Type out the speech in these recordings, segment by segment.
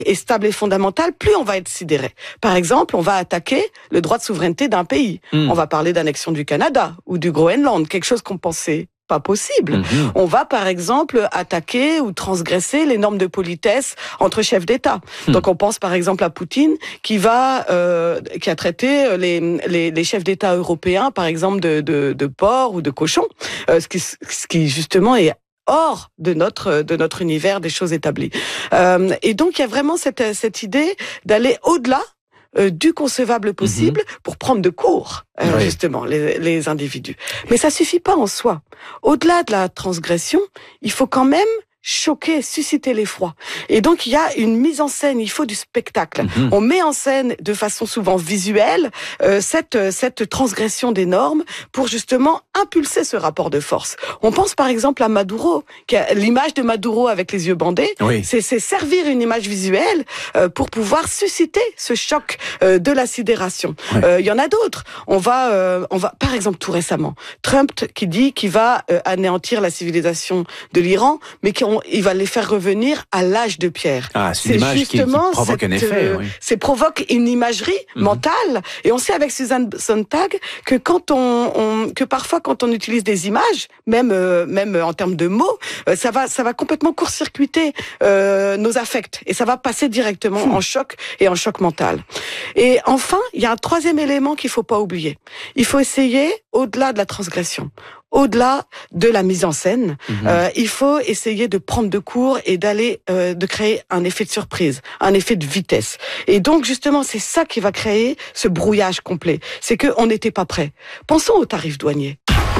est stable et fondamentale, plus on va être sidéré. Par exemple, on va attaquer le droit de souveraineté d'un pays. On va parler d'annexion du Canada ou du Groenland, quelque chose qu'on pensait pas possible. On va, par exemple, attaquer ou transgresser les normes de politesse entre chefs d'État. Donc, on pense, par exemple, à Poutine, qui a traité les chefs d'État européens, par exemple, de porc ou de cochon, ce qui justement est hors de notre univers des choses établies. Et donc, il y a vraiment cette idée d'aller au-delà du concevable possible pour prendre de court, justement, les individus. Mais ça suffit pas en soi. Au-delà de la transgression, il faut quand même choquer, susciter l'effroi. Et donc, il y a une mise en scène, il faut du spectacle. On met en scène de façon souvent visuelle cette transgression des normes pour justement impulser ce rapport de force. On pense par exemple à Maduro, l'image de Maduro avec les yeux bandés. C'est servir une image visuelle pour pouvoir susciter ce choc de la sidération. Il y en a d'autres. On va par exemple tout récemment, Trump qui dit qu'il va anéantir la civilisation de l'Iran, mais il va les faire revenir à l'âge de pierre. C'est l'image qui provoque un effet. C'est provoque une imagerie mentale. Et on sait avec Susan Sontag que que parfois quand on utilise des images, même en termes de mots, ça va complètement court-circuiter nos affects et ça va passer directement en choc et en choc mental. Et enfin, il y a un troisième élément qu'il faut pas oublier. Il faut essayer au-delà de la transgression, au-delà de la mise en scène, il faut essayer de prendre de court et de créer un effet de surprise, un effet de vitesse. Et donc, justement, c'est ça qui va créer ce brouillage complet. C'est qu'on n'était pas prêt. Pensons aux tarifs douaniers.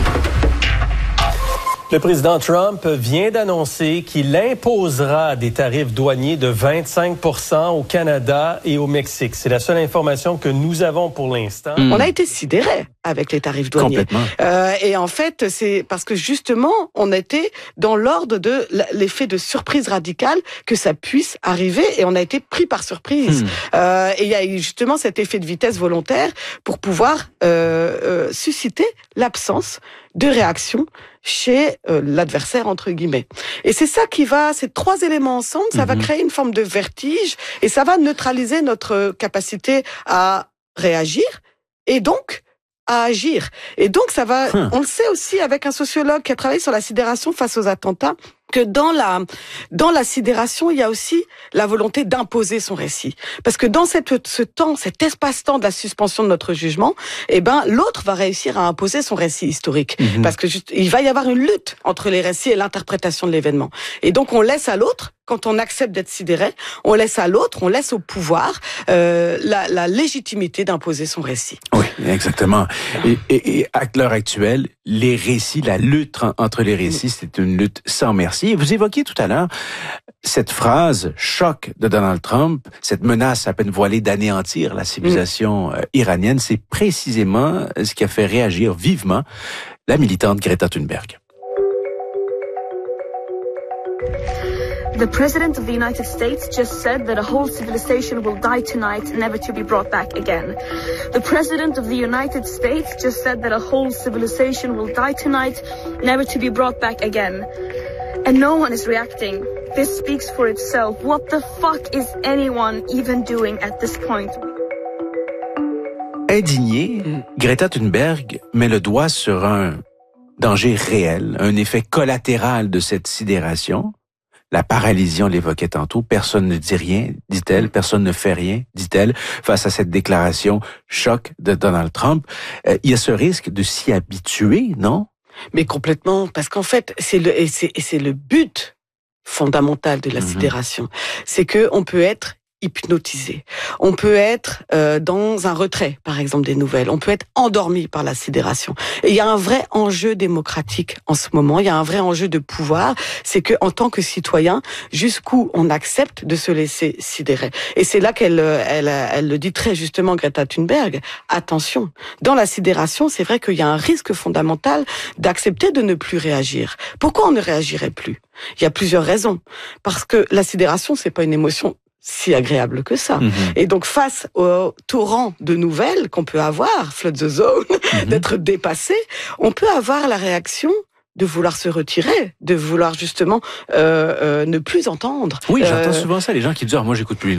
Le président Trump vient d'annoncer qu'il imposera des tarifs douaniers de 25% au Canada et au Mexique. C'est la seule information que nous avons pour l'instant. On a été sidérés avec les tarifs douaniers. Et en fait, c'est parce que justement, on était dans l'ordre de l'effet de surprise radicale que ça puisse arriver et on a été pris par surprise. Et il y a eu justement cet effet de vitesse volontaire pour pouvoir susciter l'absence de réaction chez l'adversaire, entre guillemets. Et c'est ça ces trois éléments ensemble, ça va créer une forme de vertige et ça va neutraliser notre capacité à réagir et donc à agir. Et donc ça va, on le sait aussi avec un sociologue qui a travaillé sur la sidération face aux attentats, que dans la sidération, il y a aussi la volonté d'imposer son récit. Parce que dans cet espace-temps de la suspension de notre jugement, l'autre va réussir à imposer son récit historique. Parce que il va y avoir une lutte entre les récits et l'interprétation de l'événement. Et donc, on laisse à l'autre, quand on accepte d'être sidéré, on laisse au pouvoir la légitimité d'imposer son récit. Oui, exactement. Et à l'heure actuelle, les récits, la lutte entre les récits, c'est une lutte sans merci. Vous évoquiez tout à l'heure cette phrase choc de Donald Trump, cette menace à peine voilée d'anéantir la civilisation iranienne. C'est précisément ce qui a fait réagir vivement la militante Greta Thunberg. The President of the United States just said that a whole civilization will die tonight, never to be brought back again. The President of the United States just said that a whole civilization will die tonight, never to be brought back again. And no one is reacting. This speaks for itself. What the fuck is anyone even doing at this point? Indignée, Greta Thunberg met le doigt sur un danger réel, un effet collatéral de cette sidération. La paralysie, on l'évoquait tantôt. Personne ne dit rien, dit-elle. Personne ne fait rien, dit-elle, face à cette déclaration choc de Donald Trump. Il y a ce risque de s'y habituer, non? Mais complètement, parce qu'en fait, c'est le but fondamental de la sidération. C'est que on peut être hypnotisé. On peut être dans un retrait, par exemple, des nouvelles. On peut être endormi par la sidération. Et il y a un vrai enjeu démocratique en ce moment. Il y a un vrai enjeu de pouvoir. C'est que, en tant que citoyen, jusqu'où on accepte de se laisser sidérer. Et c'est là qu'elle le dit très justement, Greta Thunberg. Attention. Dans la sidération, c'est vrai qu'il y a un risque fondamental d'accepter de ne plus réagir. Pourquoi on ne réagirait plus? Il y a plusieurs raisons. Parce que la sidération, c'est pas une émotion si agréable que ça. Et donc, face au torrent de nouvelles qu'on peut avoir, flood the zone, d'être dépassé, on peut avoir la réaction de vouloir se retirer, de vouloir justement ne plus entendre. Oui, j'entends souvent ça, les gens qui disent « moi, j'écoute plus les